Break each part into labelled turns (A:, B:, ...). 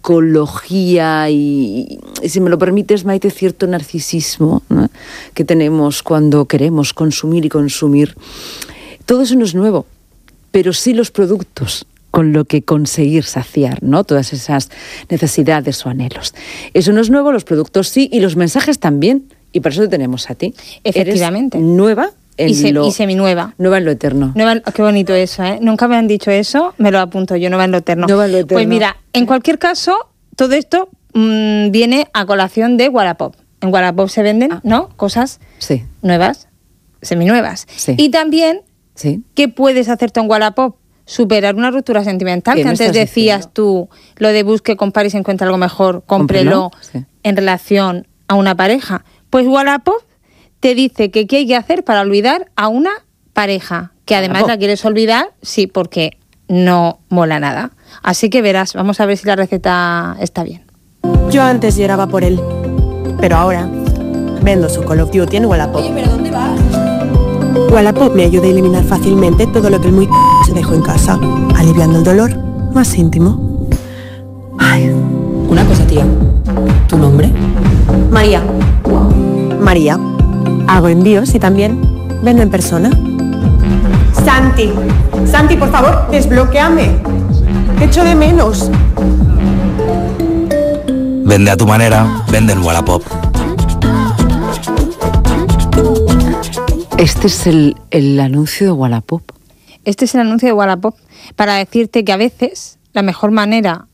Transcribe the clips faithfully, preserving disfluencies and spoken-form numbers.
A: psicología y, y, si me lo permites, Maite, cierto narcisismo, ¿no?, que tenemos cuando queremos consumir y consumir. Todo eso no es nuevo, pero sí los productos con lo que conseguir saciar, ¿no?, todas esas necesidades o anhelos. Eso no es nuevo, los productos sí, y los mensajes también, y por eso te tenemos a ti.
B: Efectivamente.
A: Eres nueva en
B: y, se,
A: lo,
B: y seminueva.
A: Nueva en lo eterno.
B: Nueva, qué bonito eso, ¿eh? Nunca me han dicho eso, me lo apunto yo, nueva en lo eterno.
A: Nueva en lo eterno.
B: Pues mira, en cualquier caso, todo esto mmm, viene a colación de Wallapop. En Wallapop se venden, ah. ¿no?, cosas
A: sí.
B: nuevas, seminuevas.
A: Sí.
B: Y también,
A: sí.
B: ¿qué puedes hacer tú en Wallapop? Superar una ruptura sentimental, que antes decías diciendo? tú, lo de busque, compare y se encuentra algo mejor, cómprelo sí. en relación a una pareja. Pues Wallapop te dice que qué hay que hacer para olvidar a una pareja, que además Wallapop. la quieres olvidar, sí, porque no mola nada. Así que verás, vamos a ver si la receta está bien.
C: Yo antes lloraba por él, pero ahora vendo su Call of Duty en Wallapop.
B: Oye, ¿pero dónde vas?
C: Wallapop me ayuda a eliminar fácilmente todo lo que el muy se dejó en casa, aliviando el dolor más íntimo.
D: Ay. Una cosa, tía. ¿Tu nombre?
C: María. María. Hago envíos y también vendo en persona.
E: Santi. Santi, por favor, desbloquéame. Te echo de menos.
F: Vende a tu manera, vende en Wallapop.
A: Este es el, el anuncio de Wallapop.
B: Este es el anuncio de Wallapop para decirte que a veces la mejor manera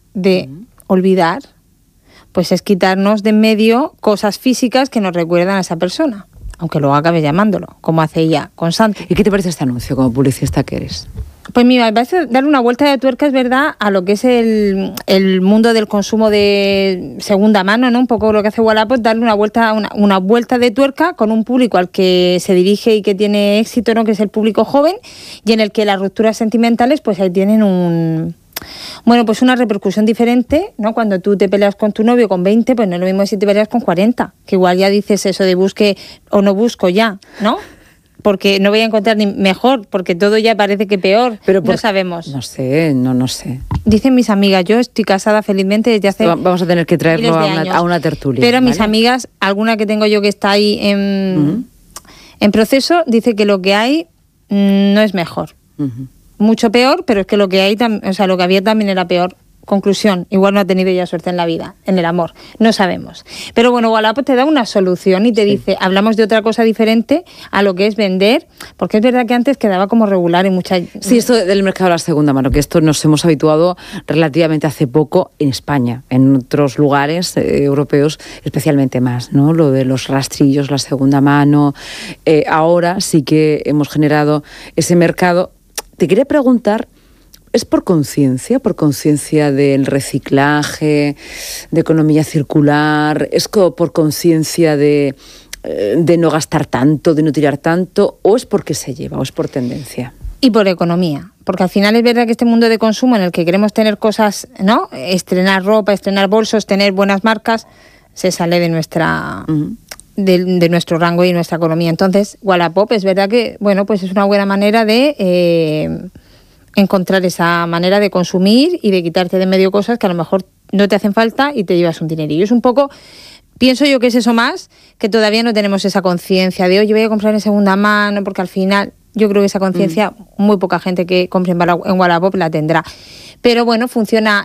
B: de mm. olvidar pues es quitarnos de en medio cosas físicas que nos recuerdan a esa persona, aunque luego acabe llamándolo, como hace ella con Santi.
A: ¿Y qué te parece este anuncio como publicista que eres?
B: Pues mira, me parece darle una vuelta de tuerca, es verdad, a lo que es el, el mundo del consumo de segunda mano, ¿no? Un poco lo que hace Wallapop, darle una vuelta, una, una vuelta de tuerca con un público al que se dirige y que tiene éxito, ¿no?, que es el público joven, y en el que las rupturas sentimentales pues ahí tienen un... Bueno, pues una repercusión diferente, ¿no? Cuando tú te peleas con tu novio con veinte, pues no es lo mismo si te peleas con cuarenta, que igual ya dices eso de busque o no busco ya, ¿no? Porque no voy a encontrar ni mejor, porque todo ya parece que peor. Pero por, no sabemos.
A: No sé, no, no sé.
B: Dicen mis amigas, yo estoy casada felizmente desde hace...
A: Vamos a tener que traerlo a una, a una tertulia.
B: Pero
A: ¿vale?
B: mis amigas, alguna que tengo yo que está ahí en, uh-huh. en proceso, dice que lo que hay mmm, no es mejor. Uh-huh. Mucho peor, pero es que lo que hay, o sea, lo que había también era peor. Conclusión, igual no ha tenido ya suerte en la vida, en el amor, no sabemos. Pero bueno, Wallapop te da una solución y te sí. dice, hablamos de otra cosa diferente a lo que es vender, porque es verdad que antes quedaba como regular en muchas...
A: Sí, esto del mercado de la segunda mano, que esto nos hemos habituado relativamente hace poco en España, en otros lugares eh, europeos especialmente más, ¿no? Lo de los rastrillos, la segunda mano, eh, ahora sí que hemos generado ese mercado. Te quería preguntar... ¿Es por conciencia, por conciencia del reciclaje, de economía circular? ¿Es por conciencia de, de no gastar tanto, de no tirar tanto? ¿O es porque se lleva, o es por tendencia?
B: Y por economía, porque al final es verdad que este mundo de consumo en el que queremos tener cosas, ¿no? Estrenar ropa, estrenar bolsos, tener buenas marcas, se sale de nuestra... Uh-huh. De, de nuestro rango y nuestra economía. Entonces, Wallapop es verdad que, bueno, pues es una buena manera de... Eh, encontrar esa manera de consumir y de quitarte de en medio cosas que a lo mejor no te hacen falta y te llevas un dinerillo. Es un poco, pienso yo que es eso más, que todavía no tenemos esa conciencia de, oye, voy a comprar en segunda mano, porque al final yo creo que esa conciencia, mm. muy poca gente que compre en Wallapop la tendrá. Pero bueno, funciona,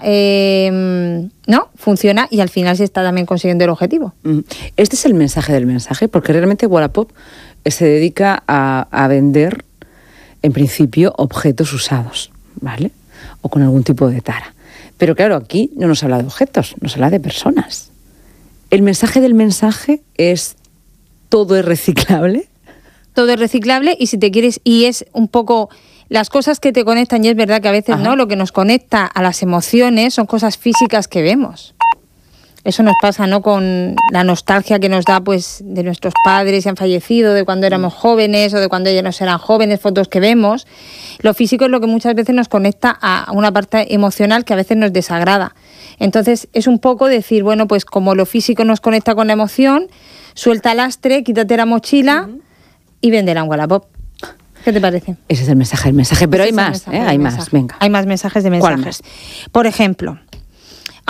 B: eh, ¿no? Funciona y al final se está también consiguiendo el objetivo.
A: Este es el mensaje del mensaje, porque realmente Wallapop se dedica a, a vender, en principio, objetos usados, ¿vale? O con algún tipo de tara. Pero claro, aquí no nos habla de objetos, nos habla de personas. El mensaje del mensaje es, todo es reciclable.
B: Todo es reciclable y si te quieres, y es un poco las cosas que te conectan, y es verdad que a veces, Ajá. ¿no? Lo que nos conecta a las emociones son cosas físicas que vemos. Eso nos pasa, ¿no? Con la nostalgia que nos da, pues, de nuestros padres que han fallecido, de cuando éramos jóvenes o de cuando ellos eran jóvenes, fotos que vemos. Lo físico es lo que muchas veces nos conecta a una parte emocional que a veces nos desagrada. Entonces, es un poco decir, bueno, pues como lo físico nos conecta con la emoción, suelta el lastre, quítate la mochila uh-huh. y véndela en Wallapop. ¿Qué te parece?
A: Ese es el mensaje del mensaje, pero Ese hay más, ¿eh? Hay más, venga.
B: Hay más mensajes de mensajes. Por ejemplo...